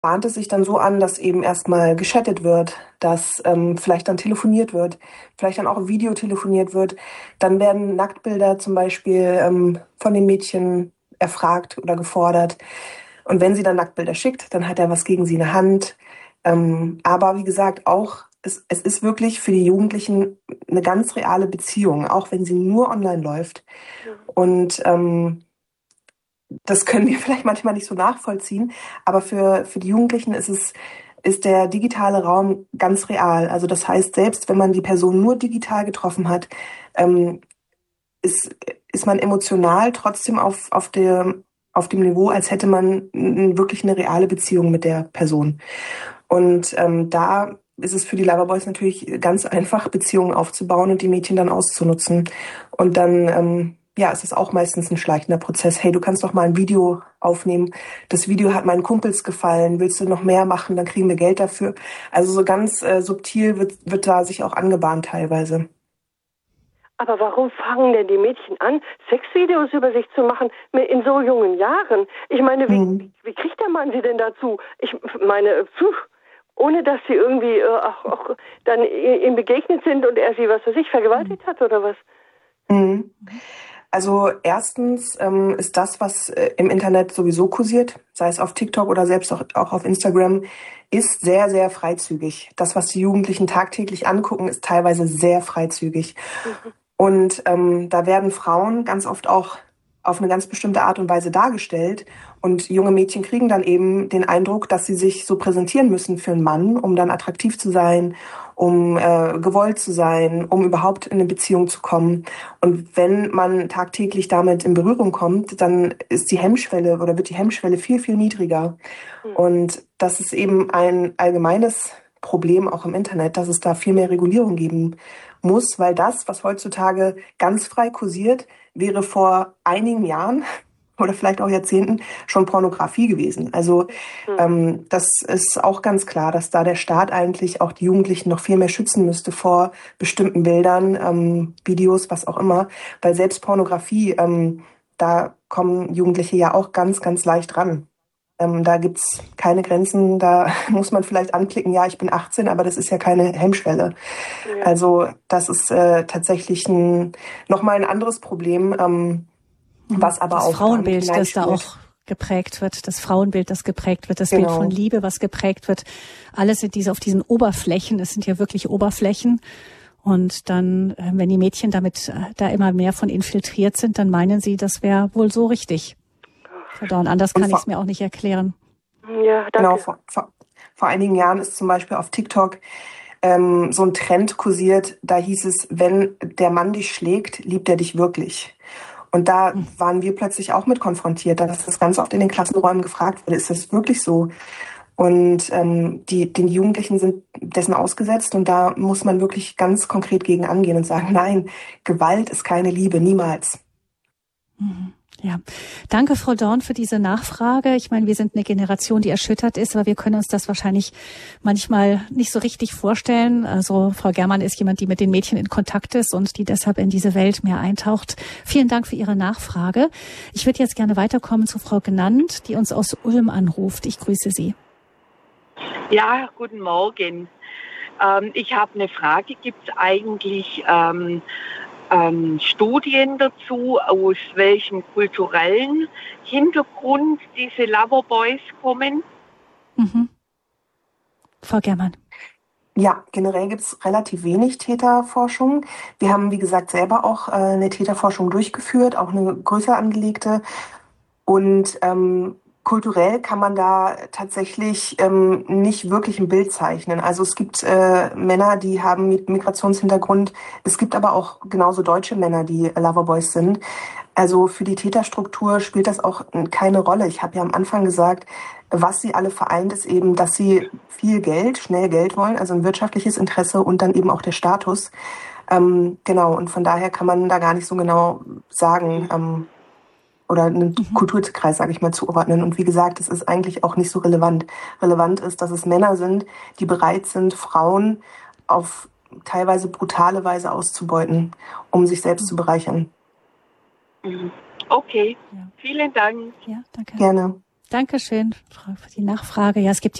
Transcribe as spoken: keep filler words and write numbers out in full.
bahnt es sich dann so an, dass eben erstmal geschattet wird, dass ähm, vielleicht dann telefoniert wird, vielleicht dann auch Video telefoniert wird. Dann werden Nacktbilder zum Beispiel ähm, von den Mädchen erfragt oder gefordert. Und wenn sie dann Nacktbilder schickt, dann hat er was gegen sie in der Hand. Ähm, aber wie gesagt, auch es, es ist wirklich für die Jugendlichen eine ganz reale Beziehung, auch wenn sie nur online läuft. Und ähm, das können wir vielleicht manchmal nicht so nachvollziehen, aber für, für die Jugendlichen ist es, ist der digitale Raum ganz real. Also das heißt, selbst wenn man die Person nur digital getroffen hat, ähm, ist, ist man emotional trotzdem auf, auf der, auf dem Niveau, als hätte man n- wirklich eine reale Beziehung mit der Person. Und ähm, da ist es für die Loverboys natürlich ganz einfach, Beziehungen aufzubauen und die Mädchen dann auszunutzen. Und dann, ähm, ja, es ist auch meistens ein schleichender Prozess. Hey, du kannst doch mal ein Video aufnehmen. Das Video hat meinen Kumpels gefallen. Willst du noch mehr machen? Dann kriegen wir Geld dafür. Also so ganz äh, subtil wird, wird da sich auch angebahnt teilweise. Aber warum fangen denn die Mädchen an, Sexvideos über sich zu machen in so jungen Jahren? Ich meine, wie, Mhm. wie kriegt der Mann sie denn dazu? Ich meine, pfuh, ohne dass sie irgendwie äh, auch, auch dann ihm begegnet sind und er sie, was weiß ich, vergewaltigt hat oder was? Mhm. Also erstens ähm, ist das, was äh, im Internet sowieso kursiert, sei es auf TikTok oder selbst auch, auch auf Instagram, ist sehr, sehr freizügig. Das, was die Jugendlichen tagtäglich angucken, ist teilweise sehr freizügig. Mhm. Und ähm, da werden Frauen ganz oft auch auf eine ganz bestimmte Art und Weise dargestellt. Und junge Mädchen kriegen dann eben den Eindruck, dass sie sich so präsentieren müssen für einen Mann, um dann attraktiv zu sein, um äh, gewollt zu sein, um überhaupt in eine Beziehung zu kommen. Und wenn man tagtäglich damit in Berührung kommt, dann ist die Hemmschwelle oder wird die Hemmschwelle viel, viel niedriger. Mhm. Und das ist eben ein allgemeines Problem auch im Internet, dass es da viel mehr Regulierung geben muss, weil das, was heutzutage ganz frei kursiert, wäre vor einigen Jahren oder vielleicht auch Jahrzehnten schon Pornografie gewesen. Also Mhm. ähm, das ist auch ganz klar, dass da der Staat eigentlich auch die Jugendlichen noch viel mehr schützen müsste vor bestimmten Bildern, ähm, Videos, was auch immer, weil selbst Pornografie, ähm, da kommen Jugendliche ja auch ganz, ganz leicht ran. Ähm, da gibt's keine Grenzen, da muss man vielleicht anklicken, ja, ich bin achtzehn, aber das ist ja keine Hemmschwelle. Ja. Also das ist äh, tatsächlich ein, nochmal ein anderes Problem, ähm, was aber das auch Frauenbild, damit das da hineinspielt. auch geprägt wird, das Frauenbild, das geprägt wird, das Genau. Bild von Liebe, was geprägt wird. Alles sind diese auf diesen Oberflächen, es sind ja wirklich Oberflächen. Und dann, äh, wenn die Mädchen damit äh, da immer mehr von infiltriert sind, dann meinen sie, das wäre wohl so richtig. Und anders kann ich es mir auch nicht erklären. Ja, danke. Genau, vor, vor, vor einigen Jahren ist zum Beispiel auf TikTok ähm, so ein Trend kursiert, da hieß es, wenn der Mann dich schlägt, liebt er dich wirklich. Und da waren wir plötzlich auch mit konfrontiert, dass das ganz oft in den Klassenräumen gefragt wurde, ist das wirklich so? Und ähm, die, die Jugendlichen sind dessen ausgesetzt und da muss man wirklich ganz konkret gegen angehen und sagen, nein, Gewalt ist keine Liebe, niemals. Ja, danke Frau Dorn für diese Nachfrage. Ich meine, wir sind eine Generation, die erschüttert ist, aber wir können uns das wahrscheinlich manchmal nicht so richtig vorstellen. Also Frau Germann ist jemand, die mit den Mädchen in Kontakt ist und die deshalb in diese Welt mehr eintaucht. Vielen Dank für Ihre Nachfrage. Ich würde jetzt gerne weiterkommen zu Frau Genannt, die uns aus Ulm anruft. Ich grüße Sie. Ja, guten Morgen. Ähm, ich habe eine Frage. Gibt es eigentlich ähm, ähm, Studien dazu, aus welchem kulturellen Hintergrund diese Loverboys kommen? Mhm. Frau Germann. Ja, generell gibt's relativ wenig Täterforschung. Wir haben, wie gesagt, selber auch äh, eine Täterforschung durchgeführt, auch eine größer angelegte. Und ähm, kulturell kann man da tatsächlich ähm, nicht wirklich ein Bild zeichnen. Also es gibt äh, Männer, die haben Migrationshintergrund. Es gibt aber auch genauso deutsche Männer, die Loverboys sind. Also für die Täterstruktur spielt das auch keine Rolle. Ich habe ja am Anfang gesagt, was sie alle vereint, ist eben, dass sie viel Geld, schnell Geld wollen, also ein wirtschaftliches Interesse und dann eben auch der Status. Ähm, genau, und von daher kann man da gar nicht so genau sagen, ähm, oder einen mhm. Kulturkreis, sage ich mal, zuordnen. Und wie gesagt, es ist eigentlich auch nicht so relevant. Relevant ist, dass es Männer sind, die bereit sind, Frauen auf teilweise brutale Weise auszubeuten, um sich selbst mhm. zu bereichern. Okay, ja. Vielen Dank. Ja, danke. Gerne. Dankeschön für die Nachfrage. Ja, es gibt